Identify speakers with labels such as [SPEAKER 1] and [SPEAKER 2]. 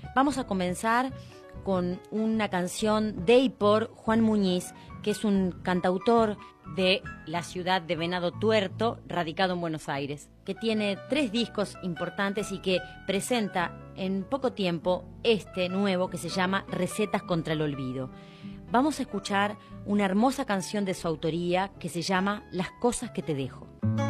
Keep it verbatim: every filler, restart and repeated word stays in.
[SPEAKER 1] Vamos a comenzar con una canción de y por Juan Muñiz, que es un cantautor de la ciudad de Venado Tuerto, radicado en Buenos Aires, que tiene tres discos importantes y que presenta en poco tiempo este nuevo que se llama Recetas contra el Olvido. Vamos a escuchar una hermosa canción de su autoría que se llama Las cosas que te dejo.